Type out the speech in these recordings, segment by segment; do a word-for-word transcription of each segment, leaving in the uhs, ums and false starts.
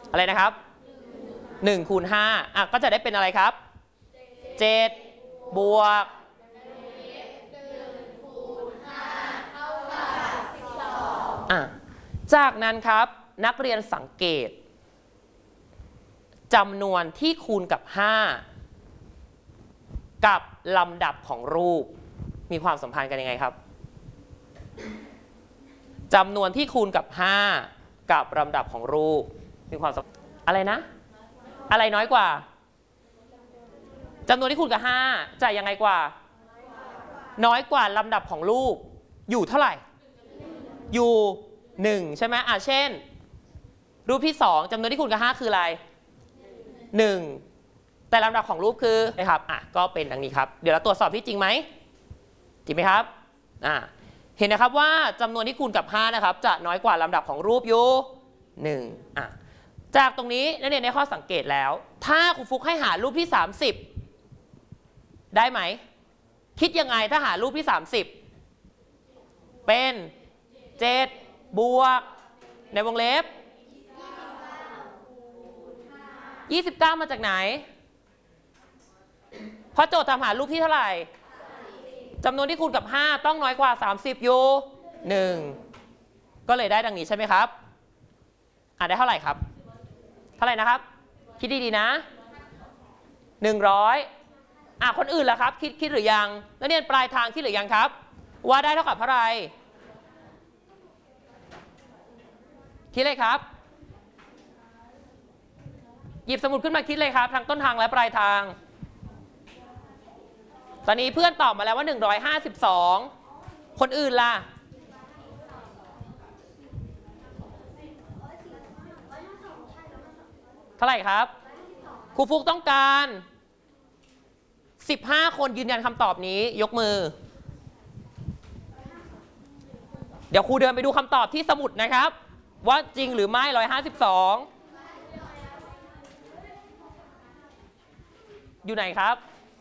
อะไรนะครับหนึ่งคูณห้าอ่ะก็จะได้เป็นอะไรครับเจ็ดบวกอ่ะจากนั้นครับนักเรียนสังเกตจำนวนที่คูณกับห้ากับลำดับของรูปมีความสัมพันธ์กันยังไงครับจำนวนที่คูณกับห้ากับลำดับของรูปมีความสัมพันธ์อะไรนะอะไรน้อยกว่าจำนวนที่คูณกับห้าจะยังไงกว่าน้อยกว่าลำดับของรูปอยู่เท่าไหร่อยู่หนึ่งใช่ไหมอ่ะเช่นรูปที่สองจำนวนที่คูณกับห้าคืออะไรหนึ่งแต่ลำดับของรูปคือนะครับอ่ะก็เป็นดังนี้ครับเดี๋ยวเราตรวจสอบที่จริงไหมจริงไหมครับอ่ะเห็นนะครับว่าจำนวนที่คูณกับห้านะครับจะน้อยกว่าลำดับของรูปอยู่หนึ่งอ่ะจากตรงนี้นักเรียนได้ข้อสังเกตแล้วถ้าครูฟุกให้หารูปที่สามสิบได้ไหมคิดยังไงถ้าหารูปที่สามสิบเป็นเจ็ดบวกในวงเล็บยี่สิบเก้ามาจากไหนเพราะโจทย์ทำหารูปที่เท่าไหร่จำนวนที่คูณกับห้าต้องน้อยกว่าสามสิบอยู่หนึ่งก็เลยได้ดังนี้ใช่ไหมครับอ่ะได้เท่าไหร่ครับเท่าไหร่นะครับคิดดีๆนะหนึ่งร้อยอ่ะคนอื่นล่ะครับคิดคิดหรือยังนักเรียนปลายทางคิดหรือยังครับว่าได้เท่ากับเท่าไหร่คิดเลยครับหยิบสมุดขึ้นมาคิดเลยครับทั้งต้นทางและปลายทางตอนนี้เพื่อนตอบมาแล้วว่าหนึ่งร้อยห้าสิบสองคนอื่นล่ะเท่าไหร่ครับครูฟุกต้องการสิบห้าคนยืนยันคำตอบนี้ยกมือเดี๋ยวครูเดินไปดูคำตอบที่สมุดนะครับว่าจริงหรือไม่หนึ่งร้อยห้าสิบสองอยู่ไหนครับ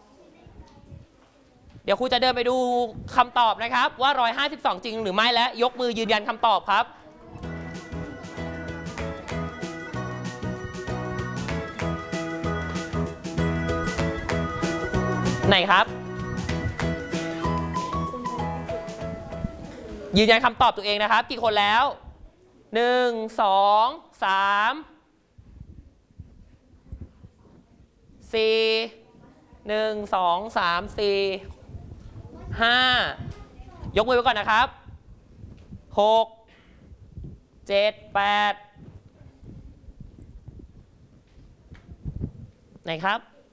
เดี๋ยวครูจะเดินไปดูคำตอบนะครับว่าหนึ่งร้อยห้าสิบสองจริงหรือไม่และยกมือยืนยันคำตอบครับไหนครับยืนยันคำตอบตัวเองนะครับกี่คนแล้วหนึ่งสองสามสี่หนึ่งสองสามสี่ห้ายกมือไว้ก่อนนะครับหกเจ็ดแปดไหนครับ